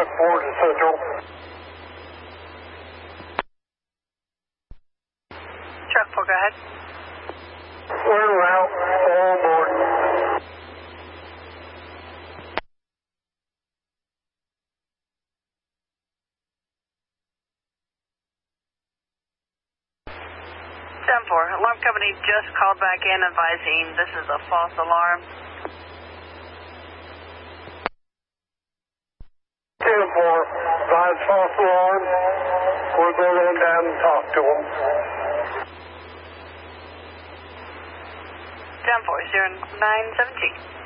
Look forward to Central. Truck 4, go ahead. We're en route. All aboard. Alarm company just called back in advising this is a false alarm. 10-4, advise false alarm. We're going on down and talk to them. 10-4, 0917.